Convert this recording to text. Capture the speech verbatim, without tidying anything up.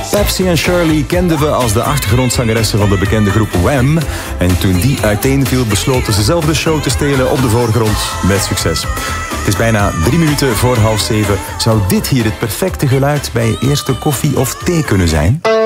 Pepsi en Shirley kenden we als de achtergrondzangeressen van de bekende groep Wham. En toen die uiteenviel, besloten ze zelf de show te stelen op de voorgrond met succes. Het is bijna drie minuten voor half zeven. Zou dit hier het perfecte geluid bij je eerste koffie of thee kunnen zijn?